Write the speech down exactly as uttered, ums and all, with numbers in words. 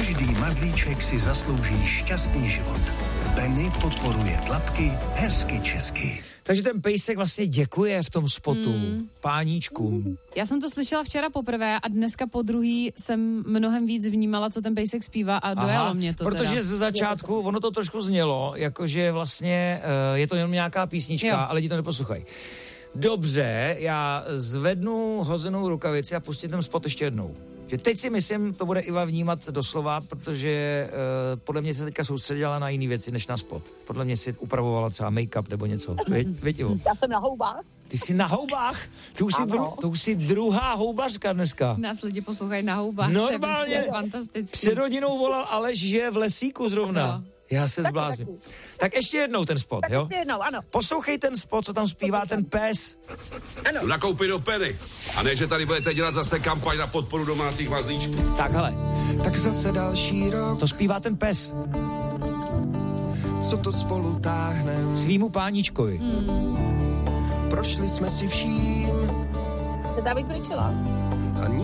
Každý mazlíček si zaslouží šťastný život. Penny podporuje tlapky hezky česky. Takže ten pejsek vlastně děkuje v tom spotu mm. páníčkům. Já jsem to slyšela včera poprvé a dneska po druhý jsem mnohem víc vnímala, co ten pejsek zpívá a dojalo Aha, mě to protože teda. ze začátku ono to trošku znělo, jakože vlastně uh, je to jenom nějaká písnička, jo. a lidi to neposlouchají. Dobře, já zvednu hozenou rukavici a pustím ten spot ještě jednou. Že teď si myslím, to bude Iva vnímat doslova, protože uh, podle mě se teďka soustředila na jiné věci než na spot. Podle mě si upravovala třeba make-up nebo něco. Věď, věď, Ivo? Já jsem na houbách. Ty jsi na houbách? Ty už, jsi, dru, to už jsi druhá houbařka dneska. Nás lidi poslouchají na houbách. Normálně to je fantastický. Před hodinou volal Aleš, že je v lesíku zrovna. No. Já se zblázím. Tak ještě jednou ten spot, tak jo? Ještě jednou, ano. Poslouchej ten spot, co tam zpívá Poslouchám. ten pes. Ano. Jdu nakoupit do Penny. A ne, že tady budete dělat zase kampaň na podporu domácích mazlíčků. Tak hele. Tak zase další rok. To zpívá ten pes. Co to spolu táhnem. Svýmu páníčkovi. Hmm. Prošli jsme si vším. To David Pričela. A